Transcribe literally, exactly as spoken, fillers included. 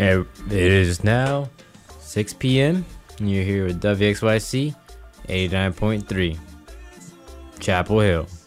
And it is now six p m and you're here with W X Y C eighty-nine point three, Chapel Hill.